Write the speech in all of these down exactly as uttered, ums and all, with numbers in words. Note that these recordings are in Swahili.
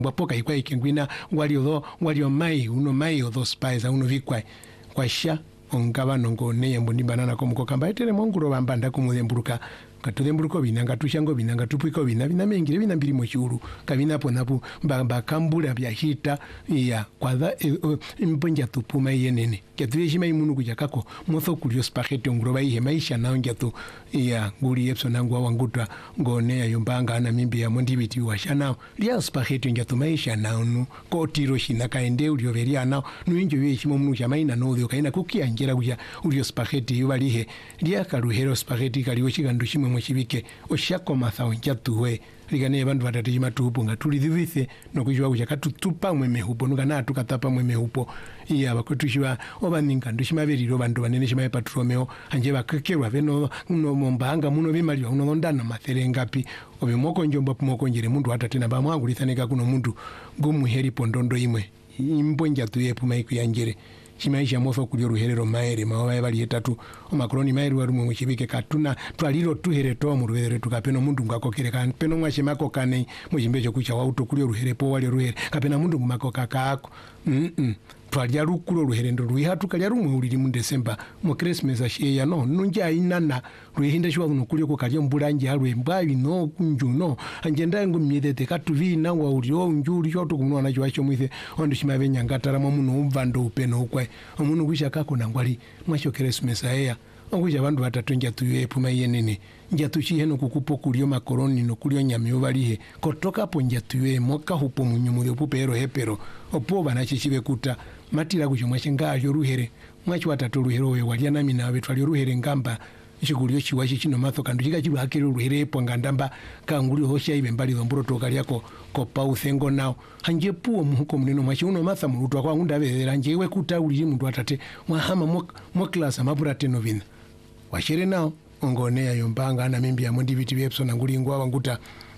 wapoka ikwa ikengwina wali odo wali omai uno mai odo spies uno vikwa kwa sha ongaba nongo ne yambundi banana komuko kamba etere monguro bambanda kumudemburuka katudemburuko binanga tushango binanga tupiko bina bina mengire bina mbiri mo shuru kabina ponapu mbamba kambula bya hita ya kwaza imponja tupuma yenene kyatuyeshima imunu kujakako motho kulio spaghetti ongroba ihe maisha na onjatu ya nguri epso nangwa wangutwa ngone ya yombanga na mimbi ya mondibiti washana lia spaghetti onjatu maisha na onu kotiro shina kaende ulio veria na nuinjo yeshimo munu chamaina no dio kaina kukianjera kuja ulio spaghetti yubalihe lia karuhero spaghetti kaliwo chigandushimo mwishibike oshako matha onjatuwe ligane bandu batatu matupo ngatulithithe nokujwa kuja katutupa mweme hupo nukana tukatapa mweme hupo iya bakotushiba obaninga ndushimaberiro bandu banene shimaye patromeo anje bakakerwa beno no mombanga muno bimali uno ndana mathere ngapi obimoko njomba pumoko njere mundu atatena bamwagulithaneka kuno mundu gumuheri pondondo imwe imbonja tuye pumaiku yanjere chimaisha mofo kulyo ruherero maere mawa bali etatu omakroni maere wari mu chibike katuna twaliro tuhere to mu ruhere tukapeno mundu ngakokere kan peno mwashe makoka nei mujimbejo kucha wauto kulyo ruhere po wali ruhere kapena mundu makoka kako mm twalya rukulo ruhere ndo ruihatu kalya rumwe uliri mu December mu Christmas ashiya no nunja inana ruhinda shwa no kulyo ko kalya mbulanje alwe mbayi no kunjuno anjenda ngo myedete katuvina wa ulyo njuri choto kumwana chwacho mwithe ondo shimabenya ngatara mu muno umvando upeno ukwe omuntu kwisha kako nangwali mwasho Christmas aya onguja bandu batatu njatuye puma yenene njatuchihe no kukupo kulyo makoroni no kulyo nyamyo balihe kotoka po njatuye moka hupo munyumu yo pupero hepero opo banachichibe kuta matira kucho mwashenga yo ruhere mwachi watatu ruhere we walya nami nawe twali ruhere ngamba chigulyo chiwachi chino matho kandu chika chibu hakiri ruhere po ngandamba kanguli hosha ibe mbali zomburo toka lyako ko pauthengo nao hanje puo muhuko muneno mwachi uno matha mulutwa kwa ngunda bethera njewe kuta uli mundu atate mwahama mo mo class amapura teno vina washere nao ongone ya yombanga na mimbi ya mondi biti bepso na ngulingwa wanguta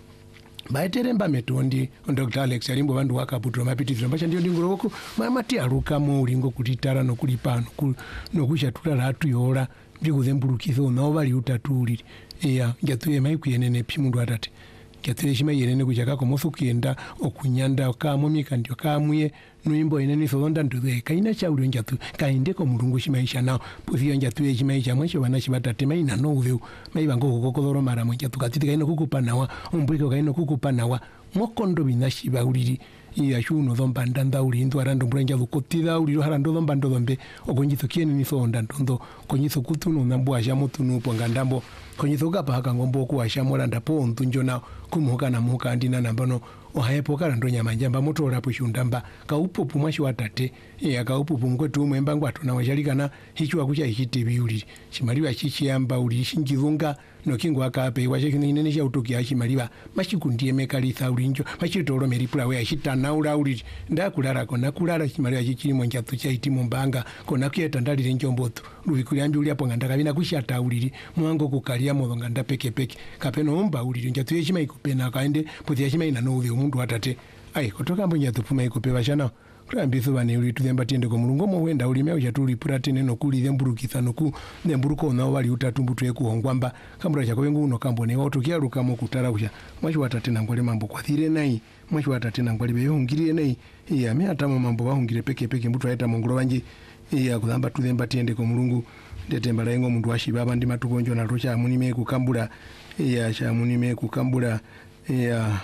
baeteremba metondi Doctor Alex alimbo bandu wakaputwa mapiti zombacha ndio ndinguroko mamati aruka mu ulingo kutitara no kulipano nokusha tutala atu yola ndikuzemburukizo no bali utatuli iya njatuye maiku yenene pimundu atate kyatire shima yenene kuchaka ko mothukienda okunyanda kamo mika ndio kamwe nuimbo yenene solonda nduwe kaina cha uri njatu kainde ko mulungu shimaisha nao puthio njatu ye shimaisha mwacho banashi batate maina no utheu maibango kokodoro mara mwacha tukatite kaino kukupanawa umbwiko kaino kukupanawa mokondo binashi bauliri iya shuno dhomba ndanda uli ndu arando mbrenja dhukotida uli harando dhomba ndombe okonjitho kieni ni sonda ndondo konyitho kutuno nambo ashamotu nupo ngandambo konyitho kapa haka ngombo ku ashamola ndapo ntunjona kumuhoka na muhoka andina nambano ohayepo kala ndo nyama njamba moto rapo shundamba kaupopu mwashi watate iya kaupopu ngwetu mwemba ngwatu na washalikana hichu wakucha hiti biuli shimaliwa chichi yamba uli shinjivunga no kingo akape wache kinene sha utoki ashimaliwa mashikundie mekalitha ulinjo mashitoro meripula we ashita naula uli ndakulala kona kulala shimaliwa chichi monja tucha iti mbanga kona kieta ndalire njomboto luikulyambi uli apo ngandaka bina kushata ulili mwango kukalia mo nganda peke peke kapeno omba ulili njatu yeshima ikupena kaende puti yeshima ina no mundu atate ai kotoka mbonya tupuma ikopewa shana kurambizo bane uli tudemba tiende ko mulungu mo wenda uli meya tuli purate neno kuli themburukitha noku themburuko no wali utatumbutu yeku hongwamba kamura chako wengu no kambone wa tokia ruka mo kutara kusha mwachi watate na ngwale mambo kwathire nai mwachi watate na ngwale beyo ngirire nai iya me atama mambo bahungire peke peke mbutu aita mongoro banje iya kudamba tudemba tiende ko mulungu ndetemba laengo mundu ashibaba ndi matukonjo na rocha muni me kukambula iya cha muni me kukambula iya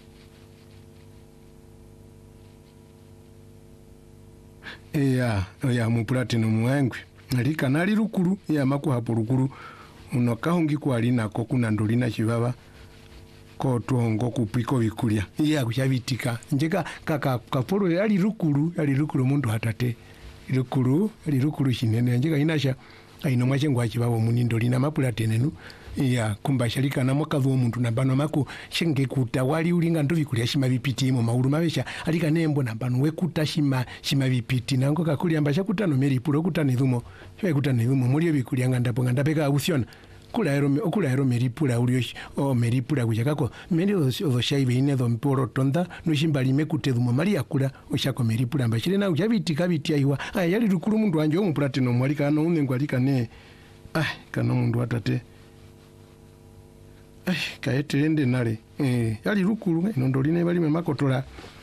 ya ya mu platinum wangwe alika nali rukuru ya maku hapo rukuru unokahungi kwali nako kuna ndolina chibaba ko tongo kupiko bikulya ya kuchabitika njeka kaka kaporo yali rukuru yali rukuru mundu hatate rukuru yali rukuru shinene njeka inasha aino mwache ngwachi babo munindo lina mapula tenenu ya kumbashalika na mwakazo omuntu nabano mako shenge kutawali ulinga ndo bikulya shima bipiti mu mauru mabesha alika nembo nabano wekuta shima shima bipiti nango kakuli ambasha kutano meri pulo kutana izumo shwe kutana izumo muri bikulya nganda po nganda peka abusiona kula ero okula ero meri pula ulyo o meri pula kujakako meri ozo shaibe ine do mporo tonda no shimbali mekutezumo mali yakula oshako meri pula ambashire na ujabitika biti aiwa ay yali rukuru mundu anje omu platinum mwalika no unengo alika ne ah kana mundu atate eh kaeterende nale eh yali rukuru ino ndoline bali memakotola